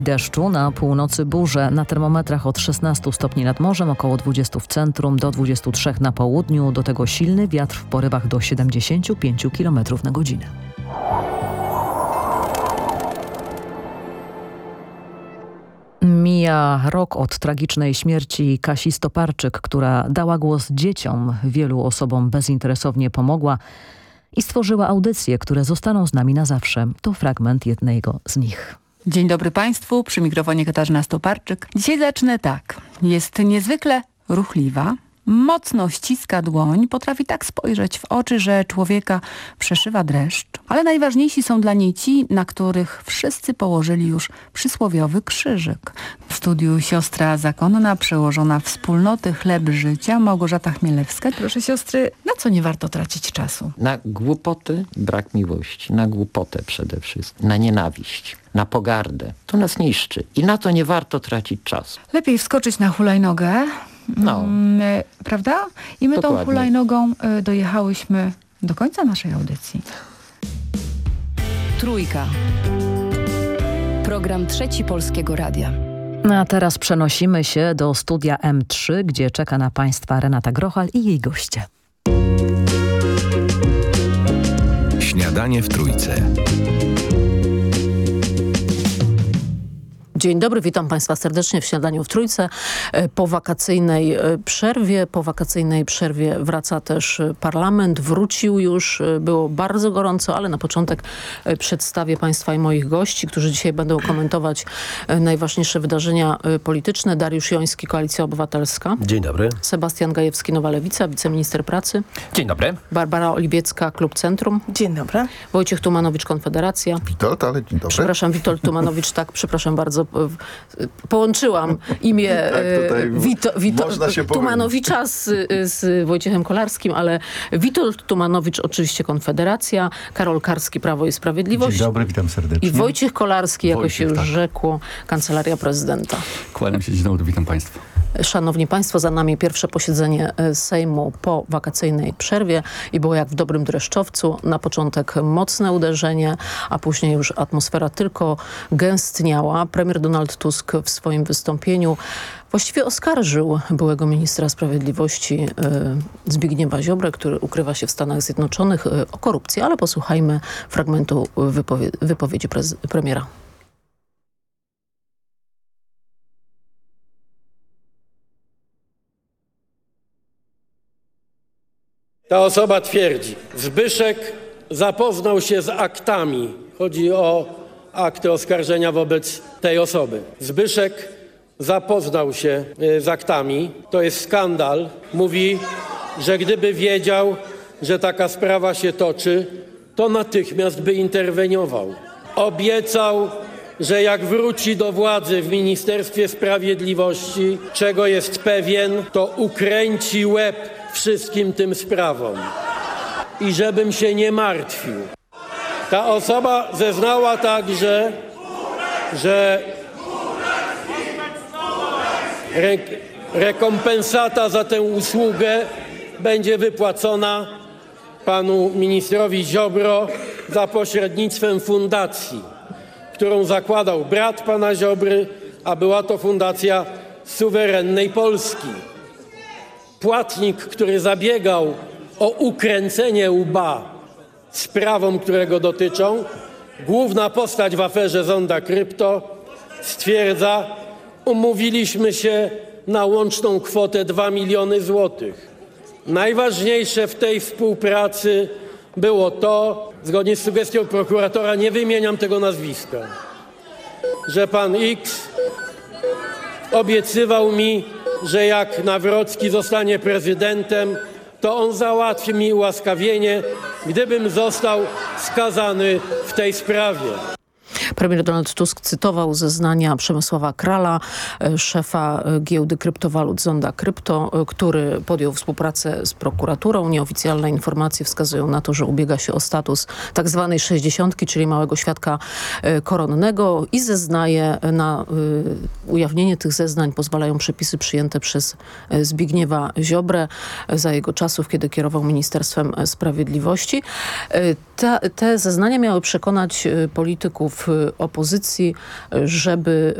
Deszczu, na północy burze, na termometrach od 16 stopni nad morzem, około 20 w centrum, do 23 na południu, do tego silny wiatr w porywach do 75 km na godzinę. Mija rok od tragicznej śmierci Kasi Stoparczyk, która dała głos dzieciom, wielu osobom bezinteresownie pomogła i stworzyła audycje, które zostaną z nami na zawsze. To fragment jednego z nich. Dzień dobry Państwu, przy mikrofonie Katarzyna Stoparczyk. Dzisiaj zacznę tak. Jest niezwykle ruchliwa, mocno ściska dłoń, potrafi tak spojrzeć w oczy, że człowieka przeszywa dreszcz. Ale najważniejsi są dla niej ci, na których wszyscy położyli już przysłowiowy krzyżyk. W studiu siostra zakonna, przełożona Wspólnoty Chleb Życia, Małgorzata Chmielewska. Proszę siostry, na co nie warto tracić czasu? Na głupoty, brak miłości, na głupotę przede wszystkim, na nienawiść, na pogardę. To nas niszczy i na to nie warto tracić czasu. Lepiej wskoczyć na hulajnogę. No. Prawda? I my Dokładnie. tą hulajnogą dojechałyśmy do końca naszej audycji. Trójka. Program Trzeci Polskiego Radia. A teraz przenosimy się do studia M3, gdzie czeka na Państwa Renata Grochal i jej goście. Śniadanie w Trójce. Dzień dobry, witam Państwa serdecznie w Śniadaniu w Trójce. Po wakacyjnej przerwie wraca też parlament. Wrócił już, było bardzo gorąco, ale na początek przedstawię Państwa i moich gości, którzy dzisiaj będą komentować najważniejsze wydarzenia polityczne. Dariusz Joński, Koalicja Obywatelska. Dzień dobry. Sebastian Gajewski, Nowa Lewica, wiceminister pracy. Dzień dobry. Barbara Oliwiecka, Klub Centrum. Dzień dobry. Wojciech Tumanowicz, Konfederacja. Witold, ale dzień dobry. Przepraszam, Witold Tumanowicz, tak, przepraszam bardzo. Połączyłam imię Tumanowicza z Wojciechem Kolarskim, ale Witold Tumanowicz oczywiście Konfederacja, Karol Karski Prawo i Sprawiedliwość. Dzień dobry, witam serdecznie. I Wojciech Kolarski, jako Wojciech, się już tak. rzekło, Kancelaria Prezydenta. Kłaniam się, dzień dobry, witam Państwa. Szanowni Państwo, za nami pierwsze posiedzenie Sejmu po wakacyjnej przerwie i było jak w dobrym dreszczowcu. Na początek mocne uderzenie, a później już atmosfera tylko gęstniała. Premier Donald Tusk w swoim wystąpieniu właściwie oskarżył byłego ministra sprawiedliwości Zbigniewa Ziobrę, który ukrywa się w Stanach Zjednoczonych, o korupcję, ale posłuchajmy fragmentu wypowiedzi premiera. Ta osoba twierdzi, Zbyszek zapoznał się z aktami. Chodzi o akty oskarżenia wobec tej osoby. Zbyszek zapoznał się z aktami. To jest skandal. Mówi, że gdyby wiedział, że taka sprawa się toczy, to natychmiast by interweniował. Obiecał, że jak wróci do władzy w Ministerstwie Sprawiedliwości, czego jest pewien, to ukręci łeb wszystkim tym sprawom. I żebym się nie martwił. Ta osoba zeznała także, że rekompensata za tę usługę będzie wypłacona panu ministrowi Ziobro za pośrednictwem fundacji, którą zakładał brat pana Ziobry, a była to Fundacja Suwerennej Polski. Płatnik, który zabiegał o ukręcenie łba sprawom, które go dotyczą, główna postać w aferze Zonda Krypto, stwierdza, umówiliśmy się na łączną kwotę 2 miliony złotych. Najważniejsze w tej współpracy było to, zgodnie z sugestią prokuratora, nie wymieniam tego nazwiska, że pan X obiecywał mi, że jak Nawrocki zostanie prezydentem, to on załatwi mi ułaskawienie, gdybym został skazany w tej sprawie. Premier Donald Tusk cytował zeznania Przemysława Krala, szefa giełdy kryptowalut Zonda Krypto, który podjął współpracę z prokuraturą. Nieoficjalne informacje wskazują na to, że ubiega się o status tak zwanej 60, czyli małego świadka koronnego i zeznaje na ujawnienie tych zeznań pozwalają przepisy przyjęte przez Zbigniewa Ziobrę za jego czasów, kiedy kierował Ministerstwem Sprawiedliwości. Te zeznania miały przekonać polityków opozycji, żeby